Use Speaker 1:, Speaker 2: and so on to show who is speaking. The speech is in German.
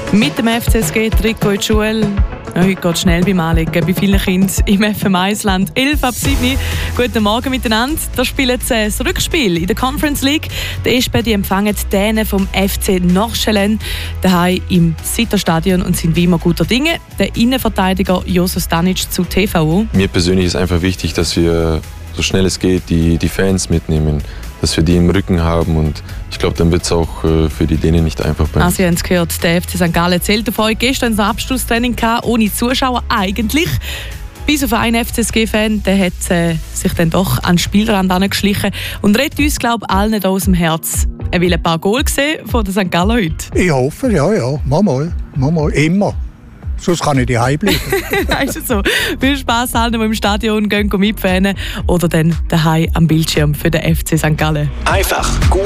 Speaker 1: Mit dem FCSG-Trikot in die Schule. Heute geht es schnell beim Anlegen bei vielen Kindern im FM1-Land. 11 ab 7. Guten Morgen miteinander. Da spielen sie das Rückspiel in der Conference League. Der SP empfangen die Dänen vom FC Nordsjælland daheim im Sitter-Stadion und sind wie immer guter Dinge. Der Innenverteidiger Jozo Stanic zu TVO.
Speaker 2: Mir persönlich ist einfach wichtig, dass wir so schnell es geht die Fans mitnehmen, dass wir die im Rücken haben, und ich glaube, dann wird es auch für die Dänen nicht einfach bleiben.
Speaker 1: Sie haben es gehört, der FC St. Gallen zählt auf euch. Gestern ein Abschlusstraining ohne Zuschauer eigentlich. Bis auf einen FCSG-Fan, der hat sich dann doch an den Spielrand angeschlichen und redet uns, glaube ich, allen hier aus dem Herz. Er will ein paar Goal sehen von der St. Gallen heute.
Speaker 3: Ich hoffe, ja. Mal. Immer. Sonst kann ich daheim bleiben.
Speaker 1: Ist es so? Viel Spass allen, die im Stadion gehen mitfahren oder dann daheim am Bildschirm für den FC St. Gallen.
Speaker 4: Einfach gut